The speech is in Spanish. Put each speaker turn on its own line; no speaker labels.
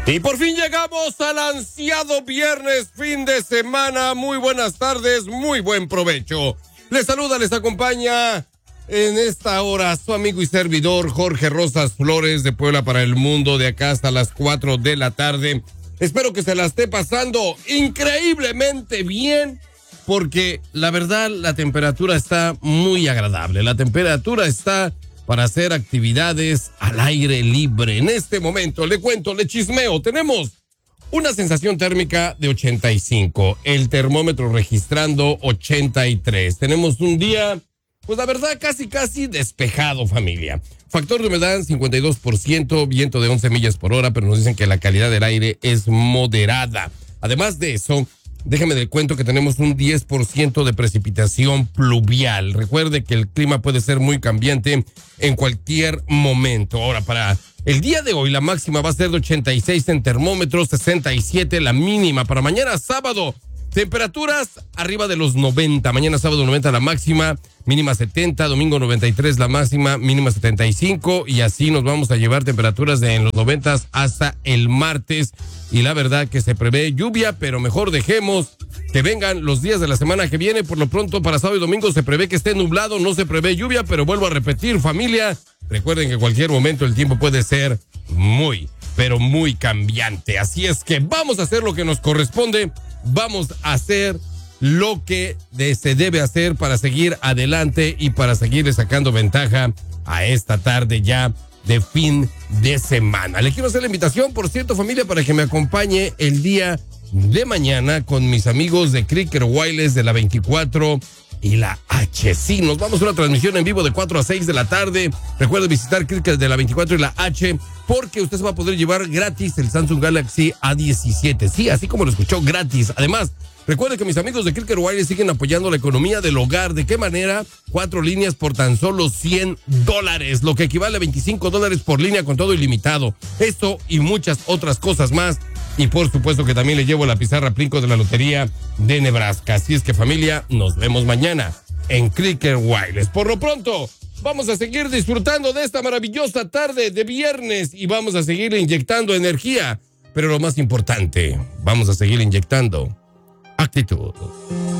Y por fin llegamos al ansiado viernes, fin de semana. Muy buenas tardes, muy buen provecho. Les saluda, les acompaña en esta hora su amigo y servidor Jorge Rosas Flores de Puebla para el Mundo, de acá hasta las 4 de la tarde. Espero que se la esté pasando increíblemente bien, porque la verdad la temperatura está muy agradable. La temperatura está para hacer actividades al aire libre. En este momento, le cuento, le chismeo, tenemos una sensación térmica de 85, el termómetro registrando 83. Tenemos un día, pues la verdad, casi despejado, familia. Factor de humedad 52%, viento de 11 millas por hora, pero nos dicen que la calidad del aire es moderada. Además de eso, déjame le cuento que tenemos un 10% de precipitación pluvial. Recuerde que el clima puede ser muy cambiante en cualquier momento. Ahora, para el día de hoy, la máxima va a ser de 86 en termómetros, 67 la mínima. Para mañana sábado, temperaturas arriba de los 90. Mañana sábado 90 la máxima, mínima 70. Domingo 93 la máxima, mínima 75. Y así nos vamos a llevar temperaturas de en los 90 hasta el martes. Y la verdad que se prevé lluvia, pero mejor dejemos que vengan los días de la semana que viene. Por lo pronto, para sábado y domingo se prevé que esté nublado, no se prevé lluvia, pero vuelvo a repetir, familia, recuerden que en cualquier momento el tiempo puede ser muy, pero muy cambiante. Así es que vamos a hacer lo que nos corresponde, vamos a hacer lo que se debe hacer para seguir adelante y para seguirle sacando ventaja a esta tarde ya de fin de semana. Le quiero hacer la invitación, por cierto, familia, para que me acompañe el día de mañana con mis amigos de Cricket Wireless de la 24 y la H. Sí, nos vamos a una transmisión en vivo de 4 a 6 de la tarde. Recuerde visitar Cricket de la 24 y la H, porque usted se va a poder llevar gratis el Samsung Galaxy A17. Sí, así como lo escuchó, gratis. Además, recuerde que mis amigos de Cricket Wireless siguen apoyando la economía del hogar. ¿De qué manera? 4 líneas por tan solo $100, lo que equivale a $25 por línea con todo ilimitado. Esto y muchas otras cosas más. Y por supuesto que también le llevo la pizarra Plinko de la Lotería de Nebraska. Así es que, familia, nos vemos mañana en Cricket Wireless. Por lo pronto, vamos a seguir disfrutando de esta maravillosa tarde de viernes y vamos a seguir inyectando energía. Pero lo más importante, vamos a seguir inyectando actitud.